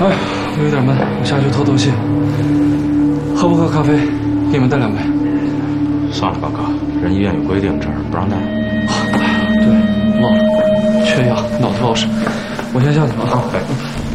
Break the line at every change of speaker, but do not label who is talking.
哎，我有点闷，我下去透透气。喝不喝咖啡？给你们带2杯。
算了吧，哥，人医院有规定，这儿不让带。
对，忘了，缺氧，脑子不好使。我先下去了啊。